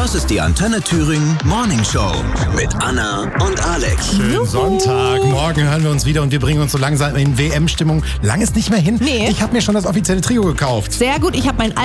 Das ist die Antenne Thüringen Morning Show mit Anna und Alex. Schönen Sonntag. Morgen hören wir uns wieder und wir bringen uns so langsam in WM-Stimmung. Lang ist nicht mehr hin. Nee. Ich habe mir schon das offizielle Trio gekauft. Sehr gut, ich habe mein